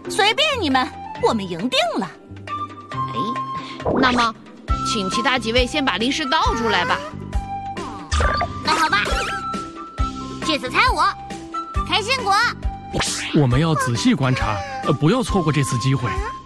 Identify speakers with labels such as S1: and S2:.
S1: 随便你们，我们赢定了。
S2: 那么，请其他几位先把零食倒出来吧。
S3: 那好吧，这次猜我，开心果。
S4: 我们要仔细观察，不要错过这次机会。